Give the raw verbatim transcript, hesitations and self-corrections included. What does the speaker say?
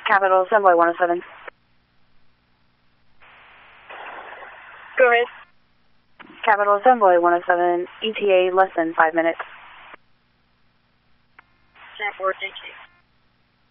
Capital Assembly one oh seven. Go ahead. Capital Assembly one oh seven, E T A less than five minutes. ten four, thank you.